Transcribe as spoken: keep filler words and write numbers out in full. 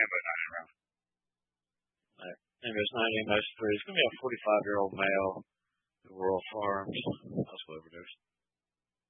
Ambo knocks around. Right. Anyways, nineteen ninety-three. It's going to be a forty-five-year-old male at Rural Farms. Hospital overdose.